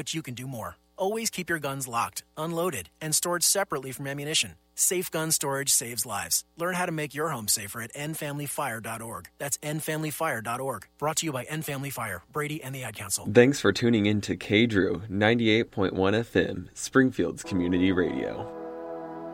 but you can do more. Always keep your guns locked, unloaded, and stored separately from ammunition. Safe gun storage saves lives. Learn how to make your home safer at endfamilyfire.org. That's endfamilyfire.org. Brought to you by End Family Fire, Brady, and the Ad Council. Thanks for tuning in to KDRU 98.1 FM, Springfield's Community Radio.